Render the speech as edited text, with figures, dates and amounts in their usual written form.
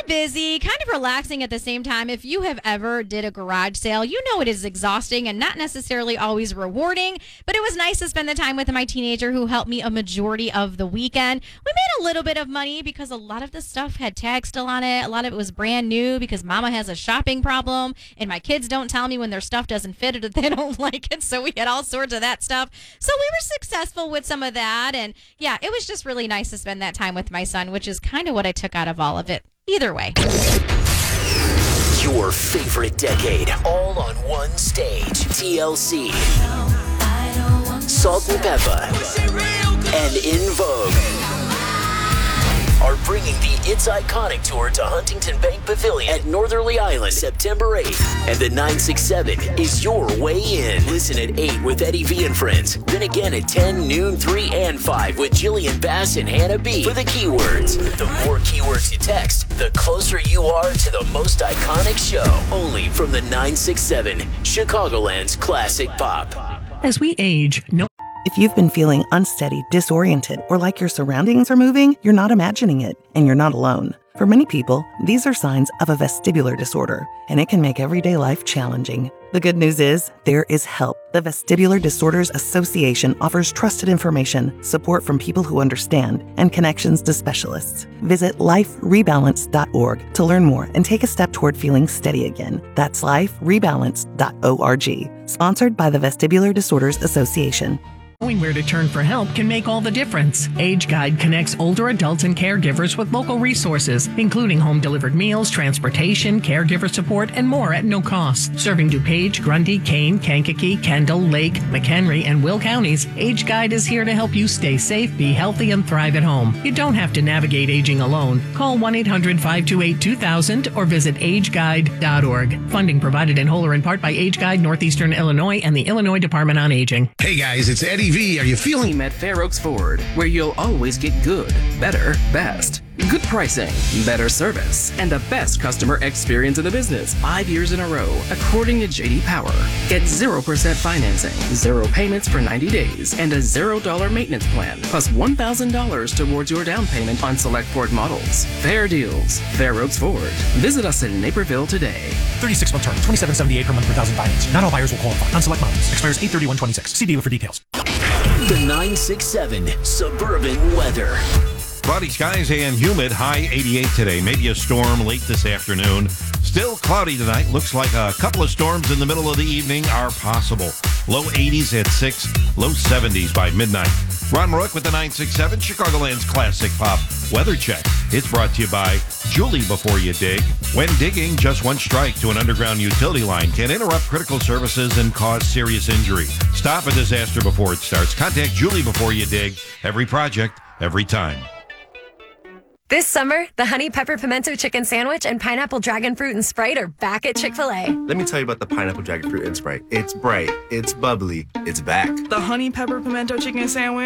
busy, kind of relaxing at the same time. If you have ever did a garage sale, you know it is exhausting and not necessarily always rewarding, but it was nice to spend the time with my teenager who helped me a majority of the weekend. We made a little bit of money because a lot of the stuff had tags still on it. A lot of it was brand new because mama has a shopping problem and my kids don't tell me when their stuff doesn't fit or that they don't like it. So we had all sorts of that stuff. So we were successful with some of that. And yeah, it was just really nice to spend that time with my son, which is kind of what I took out of all of it. Either way. Your favorite decade, all on one stage. TLC, Salt and Peppa, and In Vogue are bringing the It's Iconic Tour to Huntington Bank Pavilion at Northerly Island, September 8th. And the 967 is your way in. Listen at 8 with Eddie V and Friends. Then again at 10, noon, 3, and 5 with Jillian Bass and Hannah B. For the keywords. The more keywords you text, the closer you are to the most iconic show. Only from the 967, Chicagoland's classic pop. As we age, If you've been feeling unsteady, disoriented, or like your surroundings are moving, you're not imagining it, and you're not alone. For many people, these are signs of a vestibular disorder, and it can make everyday life challenging. The good news is, there is help. The Vestibular Disorders Association offers trusted information, support from people who understand, and connections to specialists. Visit liferebalance.org to learn more and take a step toward feeling steady again. That's liferebalance.org. Sponsored by the Vestibular Disorders Association. knowing where to turn for help can make all the difference. Age Guide connects older adults and caregivers with local resources, including home-delivered meals, transportation, caregiver support, and more at no cost. Serving DuPage, Grundy, Kane, Kankakee, Kendall, Lake, McHenry, and Will counties, Age Guide is here to help you stay safe, be healthy, and thrive at home. You don't have to navigate aging alone. Call 1-800-528-2000 or visit ageguide.org. Funding provided in whole or in part by Age Guide, Northeastern Illinois, and the Illinois Department on Aging. Hey guys, it's Eddie V. Are you feeling at Fair Oaks Ford, where you'll always get good, better, best. Good pricing, better service, and the best customer experience in the business 5 years in a row, according to J.D. Power. Get 0% financing, 0 payments for 90 days, and a $0 maintenance plan, plus $1,000 towards your down payment on select Ford models. Fair deals, Fair Oaks Ford. Visit us in Naperville today. 36-month term, $27.78 per month per thousand finance. Not all buyers will qualify. On select models. Expires 8/31/26. See dealer for details. The 967 Suburban Weather. Cloudy skies and humid, high 88 today. Maybe a storm late this afternoon. Still cloudy tonight. Looks like a couple of storms in the middle of the evening are possible. Low 80s at 6, low 70s by midnight. Ron Rook with the 967 Chicagoland's Classic Pop Weather Check. It's brought to you by Julie Before You Dig. When digging, just one strike to an underground utility line can interrupt critical services and cause serious injury. Stop a disaster before it starts. Contact Julie Before You Dig. Every project, every time. This summer, the Honey Pepper Pimento Chicken Sandwich and Pineapple Dragon Fruit and Sprite are back at Chick-fil-A. Let me tell you about the Pineapple Dragon Fruit and Sprite. It's bright, it's bubbly, it's back. The Honey Pepper Pimento Chicken Sandwich